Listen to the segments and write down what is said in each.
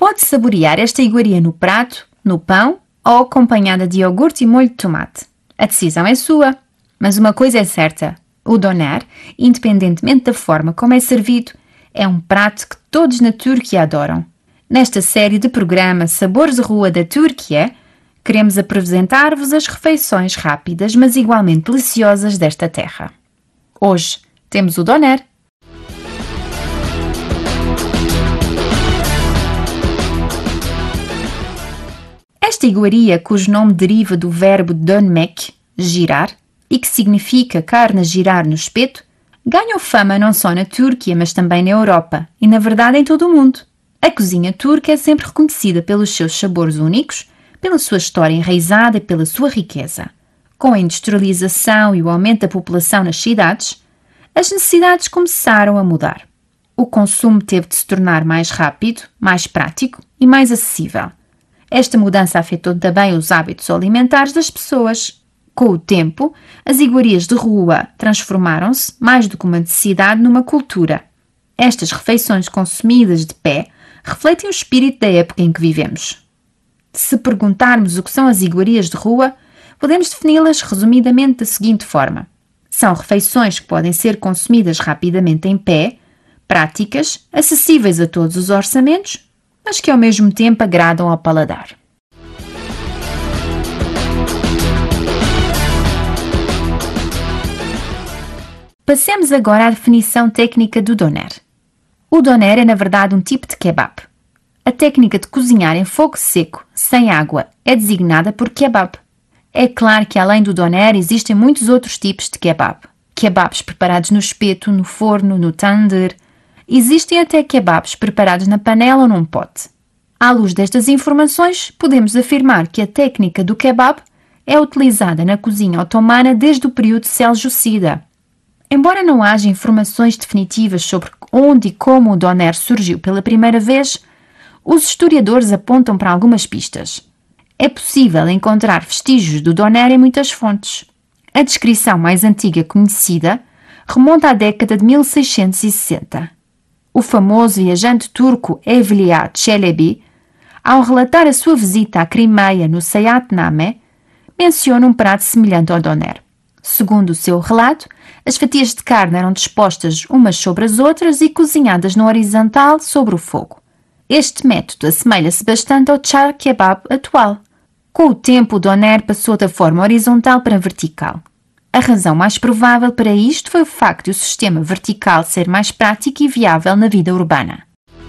Pode saborear esta iguaria no prato, no pão ou acompanhada de iogurte e molho de tomate. A decisão é sua. Mas uma coisa é certa, o doner, independentemente da forma como é servido, é um prato que todos na Turquia adoram. Nesta série de programa Sabores de Rua da Turquia, queremos apresentar-vos as refeições rápidas, mas igualmente deliciosas desta terra. Hoje temos o doner. Esta iguaria, cujo nome deriva do verbo dönmek, girar, e que significa carne a girar no espeto, ganhou fama não só na Turquia, mas também na Europa e, na verdade, em todo o mundo. A cozinha turca é sempre reconhecida pelos seus sabores únicos, pela sua história enraizada e pela sua riqueza. Com a industrialização e o aumento da população nas cidades, as necessidades começaram a mudar. O consumo teve de se tornar mais rápido, mais prático e mais acessível. Esta mudança afetou também os hábitos alimentares das pessoas. Com o tempo, as iguarias de rua transformaram-se, mais do que uma necessidade, numa cultura. Estas refeições consumidas de pé refletem o espírito da época em que vivemos. Se perguntarmos o que são as iguarias de rua, podemos defini-las resumidamente da seguinte forma. São refeições que podem ser consumidas rapidamente em pé, práticas, acessíveis a todos os orçamentos, mas que ao mesmo tempo agradam ao paladar. Passemos agora à definição técnica do doner. O doner é, na verdade, um tipo de kebab. A técnica de cozinhar em fogo seco, sem água, é designada por kebab. É claro que, além do doner, existem muitos outros tipos de kebab. Kebabs preparados no espeto, no forno, no tandoor. Existem até kebabs preparados na panela ou num pote. À luz destas informações, podemos afirmar que a técnica do kebab é utilizada na cozinha otomana desde o período seljúcida. Embora não haja informações definitivas sobre onde e como o doner surgiu pela primeira vez, os historiadores apontam para algumas pistas. É possível encontrar vestígios do doner em muitas fontes. A descrição mais antiga conhecida remonta à década de 1660. O famoso viajante turco Evliya Çelebi, ao relatar a sua visita à Crimeia no Seyahatname, menciona um prato semelhante ao doner. Segundo o seu relato, as fatias de carne eram dispostas umas sobre as outras e cozinhadas na horizontal sobre o fogo. Este método assemelha-se bastante ao char kebab atual. Com o tempo, o doner passou da forma horizontal para vertical. A razão mais provável para isto foi o facto de o sistema vertical ser mais prático e viável na vida urbana.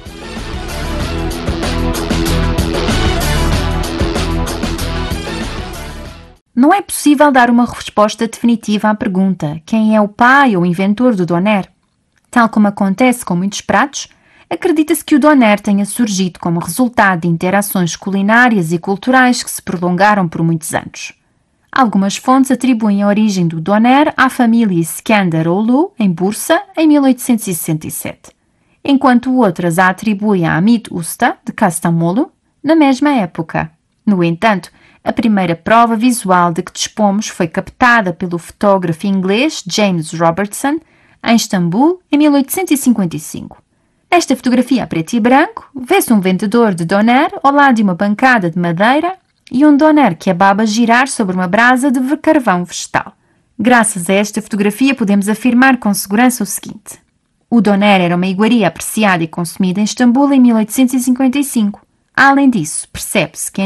Não é possível dar uma resposta definitiva à pergunta: quem é o pai ou inventor do doner? Tal como acontece com muitos pratos, acredita-se que o doner tenha surgido como resultado de interações culinárias e culturais que se prolongaram por muitos anos. Algumas fontes atribuem a origem do doner à família Iskenderoğlu, em Bursa, em 1867, enquanto outras a atribuem a Hamit Usta, de Kastamonu, na mesma época. No entanto, a primeira prova visual de que dispomos foi captada pelo fotógrafo inglês James Robertson, em Istambul, em 1855. Nesta fotografia a preto e branco, vê-se um vendedor de doner ao lado de uma bancada de madeira e um doner kebab a girar sobre uma brasa de carvão vegetal. Graças a esta fotografia podemos afirmar com segurança o seguinte: o doner era uma iguaria apreciada e consumida em Istambul em 1855. Além disso, percebe-se que